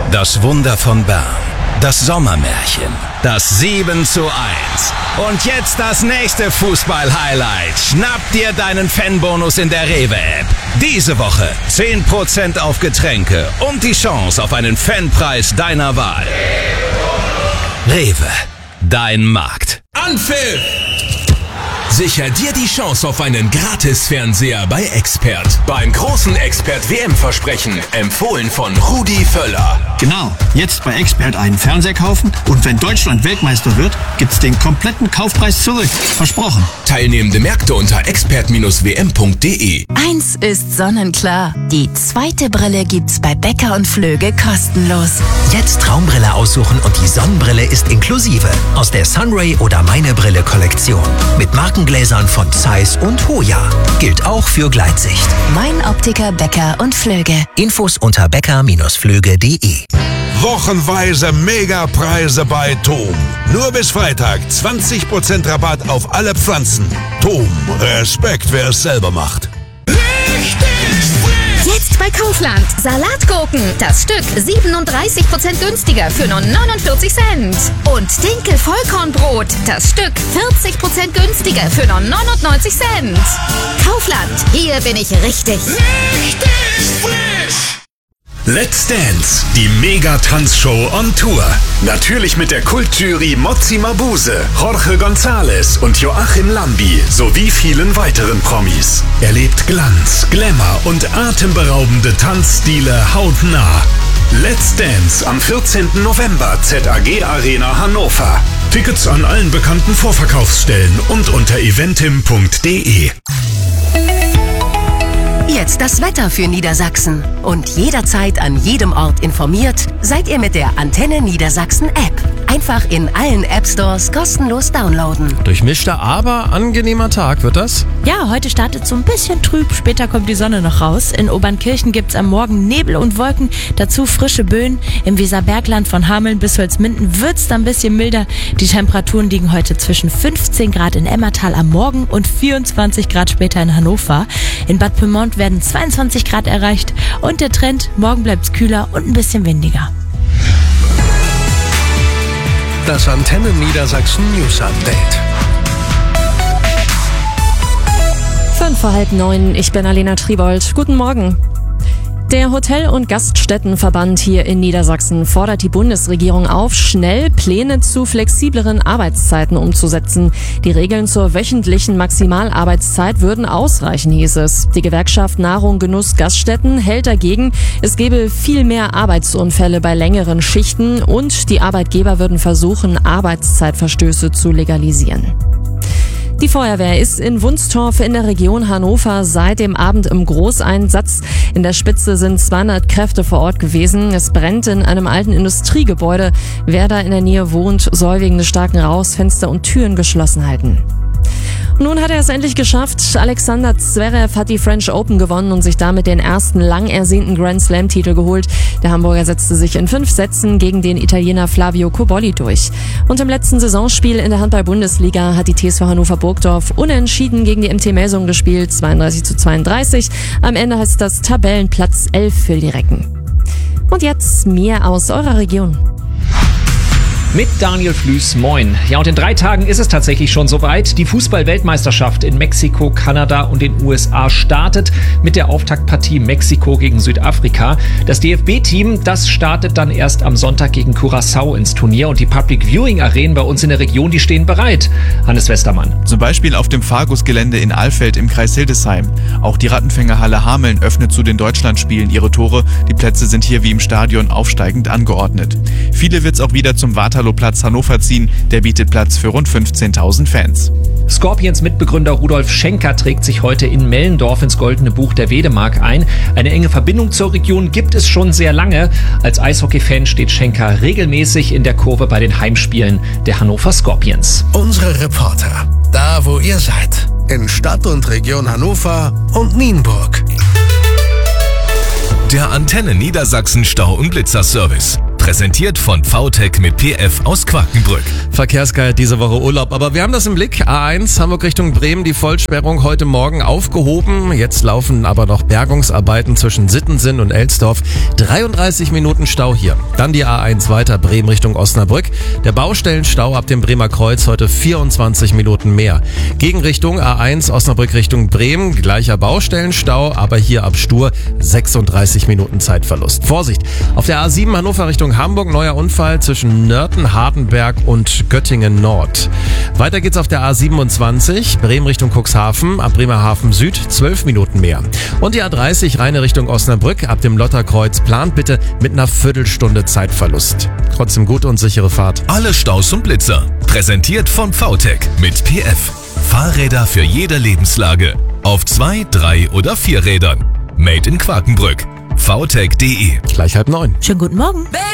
Das Wunder von Bern. Das Sommermärchen. Das 7:1. Und jetzt das nächste Fußball-Highlight. Schnapp dir deinen Fanbonus in der Rewe-App. Diese Woche 10% auf Getränke und die Chance auf einen Fanpreis deiner Wahl. Rewe. Dein Markt. Anpfiff! Sicher dir die Chance auf einen Gratis-Fernseher bei Expert. Beim großen Expert-WM-Versprechen. Empfohlen von Rudi Völler. Genau, jetzt bei Expert einen Fernseher kaufen und wenn Deutschland Weltmeister wird, gibt's den kompletten Kaufpreis zurück. Versprochen. Teilnehmende Märkte unter expert-wm.de. Eins ist sonnenklar. Die zweite Brille gibt's bei Becker und Flöge kostenlos. Jetzt Traumbrille aussuchen und die Sonnenbrille ist inklusive. Aus der Sunray oder Meine Brille Kollektion. Mit Markengläsern von Zeiss und Hoya. Gilt auch für Gleitsicht. Mein Optiker Becker und Flöge. Infos unter becker-flöge.de. Wochenweise Megapreise bei TOM. Nur bis Freitag 20% Rabatt auf alle Pflanzen. TOM, Respekt, wer es selber macht. Jetzt bei Kaufland. Salatgurken. Das Stück 37% günstiger für nur 49 Cent. Und Dinkel Vollkornbrot. Das Stück 40% günstiger für nur 99 Cent. Kaufland. Hier bin ich richtig. Richtig frisch. Let's Dance, die Mega-Tanzshow on Tour. Natürlich mit der Kultjury Mozzi Mabuse, Jorge González und Joachim Lambi sowie vielen weiteren Promis. Erlebt Glanz, Glamour und atemberaubende Tanzstile hautnah. Let's Dance am 14. November, ZAG Arena Hannover. Tickets an allen bekannten Vorverkaufsstellen und unter eventim.de. Jetzt das Wetter für Niedersachsen. Und jederzeit an jedem Ort informiert, seid ihr mit der Antenne Niedersachsen App. Einfach in allen App-Stores kostenlos downloaden. Durchmischter, aber angenehmer Tag wird das? Ja, heute startet so ein bisschen trüb, später kommt die Sonne noch raus. In Obernkirchen gibt's am Morgen Nebel und Wolken, dazu frische Böen. Im Weserbergland von Hameln bis Holzminden wird's dann ein bisschen milder. Die Temperaturen liegen heute zwischen 15 Grad in Emmertal am Morgen und 24 Grad später in Hannover. In Bad Pyrmont werden 22 Grad erreicht und der Trend, morgen bleibt's kühler und ein bisschen windiger. Das Antenne Niedersachsen News Update. 8:05, ich bin Alena Triebold. Guten Morgen. Der Hotel- und Gaststättenverband hier in Niedersachsen fordert die Bundesregierung auf, schnell Pläne zu flexibleren Arbeitszeiten umzusetzen. Die Regeln zur wöchentlichen Maximalarbeitszeit würden ausreichen, hieß es. Die Gewerkschaft Nahrung, Genuss, Gaststätten hält dagegen, es gebe viel mehr Arbeitsunfälle bei längeren Schichten und die Arbeitgeber würden versuchen, Arbeitszeitverstöße zu legalisieren. Die Feuerwehr ist in Wunstorf in der Region Hannover seit dem Abend im Großeinsatz. In der Spitze sind 200 Kräfte vor Ort gewesen. Es brennt in einem alten Industriegebäude. Wer da in der Nähe wohnt, soll wegen des starken Rauchs Fenster und Türen geschlossen halten. Nun hat er es endlich geschafft. Alexander Zverev hat die French Open gewonnen und sich damit den ersten lang ersehnten Grand Slam-Titel geholt. Der Hamburger setzte sich in 5 Sätzen gegen den Italiener Flavio Cobolli durch. Und im letzten Saisonspiel in der Handball-Bundesliga hat die TSV Hannover-Burgdorf unentschieden gegen die MT Melsungen gespielt, 32:32. Am Ende heißt das Tabellenplatz 11 für die Recken. Und jetzt mehr aus eurer Region. Mit Daniel Flüß, moin. Ja, und in 3 Tagen ist es tatsächlich schon soweit. Die Fußball-Weltmeisterschaft in Mexiko, Kanada und den USA startet mit der Auftaktpartie Mexiko gegen Südafrika. Das DFB-Team, das startet dann erst am Sonntag gegen Curaçao ins Turnier und die Public-Viewing-Arenen bei uns in der Region, die stehen bereit. Hannes Westermann. Zum Beispiel auf dem Fargus-Gelände in Alfeld im Kreis Hildesheim. Auch die Rattenfängerhalle Hameln öffnet zu den Deutschlandspielen ihre Tore. Die Plätze sind hier wie im Stadion aufsteigend angeordnet. Viele wird's auch wieder zum Waterloo-Platz Hannover ziehen. Der bietet Platz für rund 15.000 Fans. Scorpions-Mitbegründer Rudolf Schenker trägt sich heute in Mellendorf ins Goldene Buch der Wedemark ein. Eine enge Verbindung zur Region gibt es schon sehr lange. Als Eishockey-Fan steht Schenker regelmäßig in der Kurve bei den Heimspielen der Hannover Scorpions. Unsere Reporter, da wo ihr seid, in Stadt und Region Hannover und Nienburg. Der Antenne Niedersachsen Stau- und Blitzerservice. Präsentiert von VTech mit PF aus Quakenbrück. Verkehrsguide diese Woche Urlaub, aber wir haben das im Blick. A1 Hamburg Richtung Bremen, die Vollsperrung heute Morgen aufgehoben. Jetzt laufen aber noch Bergungsarbeiten zwischen Sittensinn und Elsdorf. 33 Minuten Stau hier. Dann die A1 weiter Bremen Richtung Osnabrück. Der Baustellenstau ab dem Bremer Kreuz heute 24 Minuten mehr. Gegenrichtung A1 Osnabrück Richtung Bremen, gleicher Baustellenstau, aber hier ab Stur 36 Minuten Zeitverlust. Vorsicht! Auf der A7 Hannover Richtung Hamburg, neuer Unfall zwischen Nörten, Hardenberg und Göttingen Nord. Weiter geht's auf der A27, Bremen Richtung Cuxhaven, ab Bremerhaven Süd 12 Minuten mehr. Und die A30 Rheine Richtung Osnabrück, ab dem Lotterkreuz plant bitte mit einer Viertelstunde Zeitverlust. Trotzdem gute und sichere Fahrt. Alle Staus und Blitzer. Präsentiert von VTech mit PF. Fahrräder für jede Lebenslage. Auf 2, 3 oder 4 Rädern. Made in Quakenbrück. VTech.de. Gleich 8:30. Schönen guten Morgen.